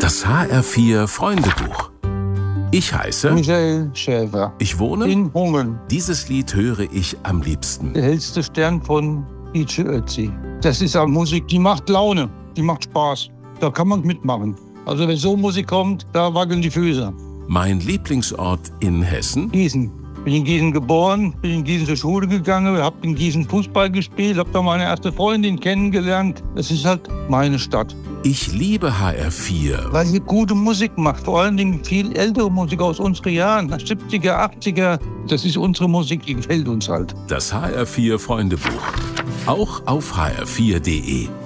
Das HR4 Freundebuch. Ich heiße Michael Schäfer. Ich wohne in Hungen. Dieses Lied höre ich am liebsten. Der hellste Stern von Ice Ötzi. Das ist auch Musik, die macht Laune, die macht Spaß. Da kann man mitmachen. Also wenn so Musik kommt, da wackeln die Füße. Mein Lieblingsort in Hessen? Gießen. Bin in Gießen geboren, bin in Gießen zur Schule gegangen, habe in Gießen Fußball gespielt, habe da meine erste Freundin kennengelernt. Es ist halt meine Stadt. Ich liebe HR4. Weil sie gute Musik macht, vor allen Dingen viel ältere Musik aus unseren Jahren, 70er, 80er. Das ist unsere Musik, die gefällt uns halt. Das HR4 Freundebuch. Auch auf hr4.de.